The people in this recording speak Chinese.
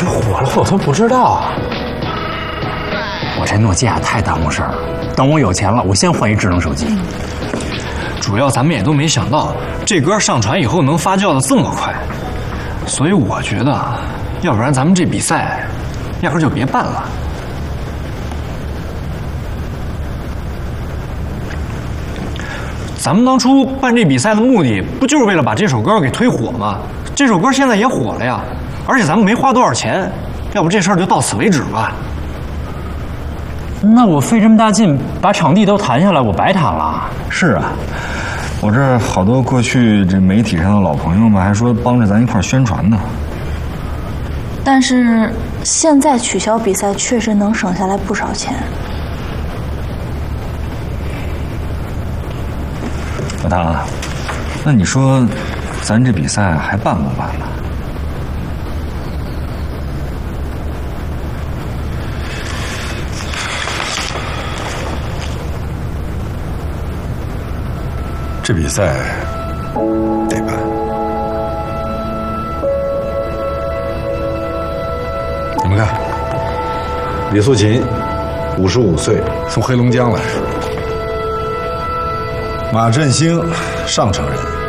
这火了我都不知道。 我这诺基亚太耽误事儿了，等我有钱了，我先换一智能手机。 主要咱们也都没想到这歌上传以后能发酵的这么快，所以我觉得，要不然咱们这比赛压根就别办了。咱们当初办这比赛的目的，不就是为了把这首歌给推火吗？这首歌现在也火了呀，而且咱们没花多少钱，要不这事儿就到此为止吧。 那我费这么大劲把场地都谈下来，我白谈了。 是啊，我这好多过去这媒体上的老朋友们还说帮着咱一块儿宣传呢。 但是现在取消比赛确实能省下来不少钱。 老大啊，那你说，咱这比赛还办不办了？ 这比赛得办。你们看，李素琴，55岁，从黑龙江来；马振兴，上城人。